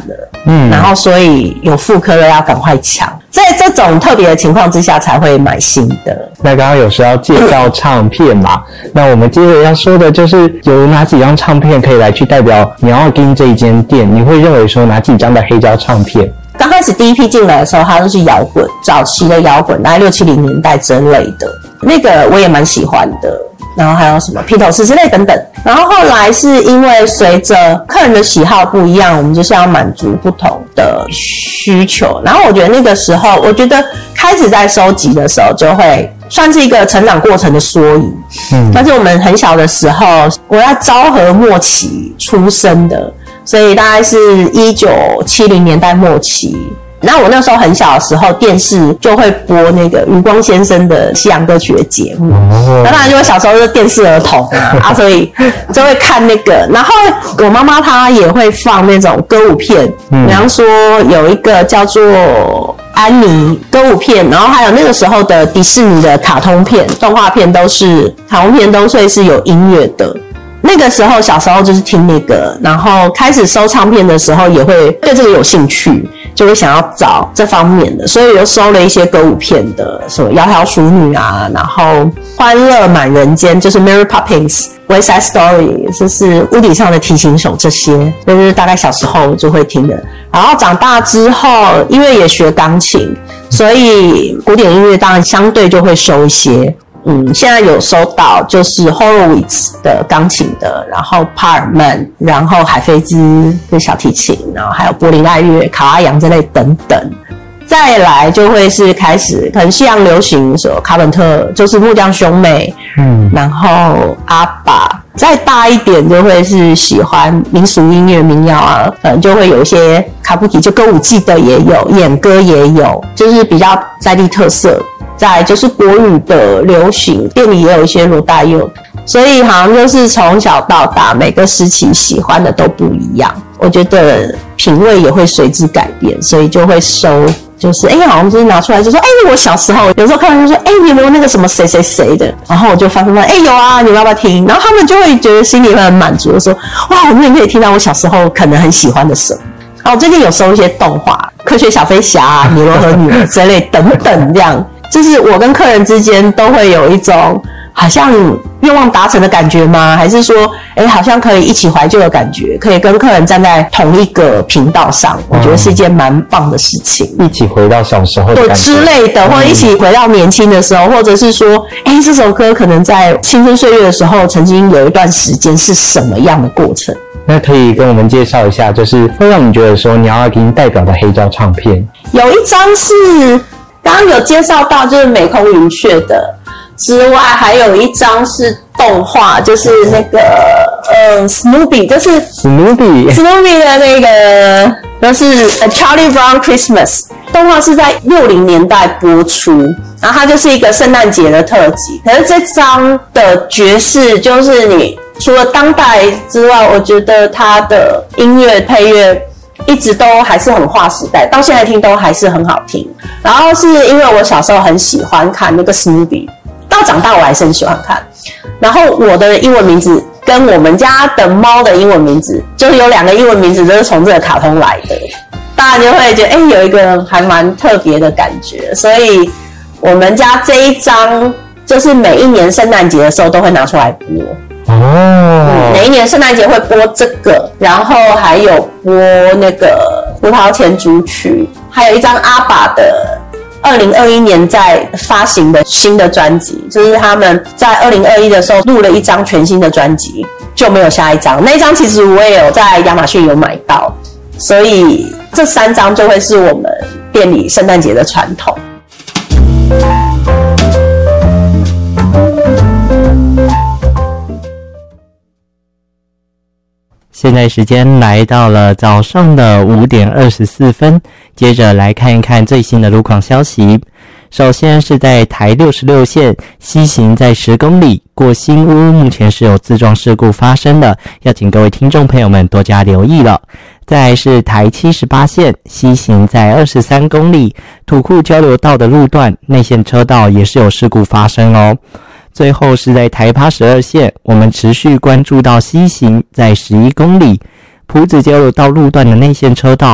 了，然后所以有复刻的要赶快抢，在这种特别的情况之下才会买新的。 那刚刚有说要介绍唱片嘛，那我们接着要说的就是有哪几张唱片可以来去代表鸟奥金这一间店，你会认为说哪几张的黑胶唱片？ 刚开始第一批进来的时候，它都是摇滚，早期的摇滚，大概60、70年代之类的，那个我也蛮喜欢的。然后还有什么披头士之类等等。然后后来是因为随着客人的喜好不一样，我们就是要满足不同的需求。然后我觉得那个时候，我觉得开始在收集的时候，就会算是一个成长过程的缩影。但是我们很小的时候，我在昭和末期出生的。所以大概是1970年代末期，那我那时候很小的时候，电视就会播那个余光先生的西洋歌曲的节目。那当然，因为小时候是电视儿童啊，所以就会看那个。然后我妈妈她也会放那种歌舞片，比方说有一个叫做安妮歌舞片，然后还有那个时候的迪士尼的卡通片、动画片卡通片都会是有音乐的。那个时候小时候就是听那个，然后开始收唱片的时候也会对这个有兴趣，就会想要找这方面的，所以又收了一些歌舞片的，什么窈窕淑女啊，然后欢乐满人间就是 Mary Poppins、West Side Story， 就是屋顶上的提琴手，这些就是大概小时候就会听的。然后长大之后因为也学钢琴，所以古典音乐当然相对就会收一些。现在有收到就是 Horowitz 的钢琴的，然后帕尔曼，然后海菲兹的小提琴，然后还有柏林爱乐、卡拉扬这类等等。再来就会是开始可能西洋流行，说卡本特就是木匠兄妹，然后阿爸。再大一点就会是喜欢民俗音乐、民谣啊，可能就会有一些卡布奇，就歌舞伎的也有，演歌也有，就是比较在地特色。再就是国语的流行，店里也有一些罗大佑，所以好像就是从小到大每个时期喜欢的都不一样。我觉得品味也会随之改变，所以就会收，就是好像就是拿出来就说我小时候有时候看到就说你有没有那个什么谁谁谁的，然后我就发有啊，你们要不要听？然后他们就会觉得心里会很满足，说哇，我们也可以听到我小时候可能很喜欢的什么。然后最近有收一些动画，科学小飞侠啊、米罗和女儿之类等等这样。就是我跟客人之间都会有一种好像愿望达成的感觉吗？还是说好像可以一起怀旧的感觉，可以跟客人站在同一个频道上，我觉得是一件蛮棒的事情。 一起回到小时候的感觉， 对之类的，或者一起回到年轻的时候，或者是说这首歌可能在青春岁月的时候曾经有一段时间是什么样的过程。 那可以跟我们介绍一下，就是会让你觉得说鸟奥金代表的黑胶唱片。 有一张是刚刚有介绍到，就是美空云雀的之外，还有一张是动画，就是那个Snoopy， 就是 Snoopy 的那个，就是A Charlie Brown Christmas 动画是在60年代播出，然后它就是一个圣诞节的特辑。可是这张的爵士，就是你除了当代之外，我觉得它的音乐配乐一直都还是很划时代，到现在听都还是很好听。然后是因为我小时候很喜欢看那个 Snoopy， 到长大我还是很喜欢看。然后我的英文名字跟我们家的猫的英文名字，就是有2个英文名字都是从这个卡通来的，大家就会觉得有一个还蛮特别的感觉。所以我们家这一张就是每一年圣诞节的时候都会拿出来播。每一年圣诞节会播这个，然后还有播那个葡萄甜竹曲，还有一张阿爸的2021年在发行的新的专辑，就是他们在2021的时候录了一张全新的专辑，就没有下一张。那一张其实我也有在亚马逊有买到，所以这3张就会是我们店里圣诞节的传统。 现在时间来到了早上的5点24分，接着来看一看最新的路况消息。首先是在台66线西行在10公里过新屋，目前是有自撞事故发生的，要请各位听众朋友们多加留意了。再来是台78线西行在23公里土库交流道的路段内线车道也是有事故发生哦。最后是在台82线，我们持续关注到西行在11公里埔子交流道路段的内线车道